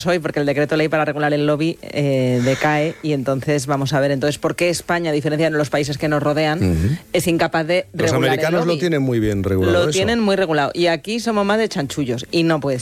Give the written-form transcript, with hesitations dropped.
hoy porque el decreto ley para regular el lobby decae y entonces vamos a ver por qué España, a diferencia de los países que nos rodean, es incapaz de regular el lobby. Los americanos lo tienen muy bien regulado. Lo tienen muy regulado y aquí somos más de chanchullos y no puede ser.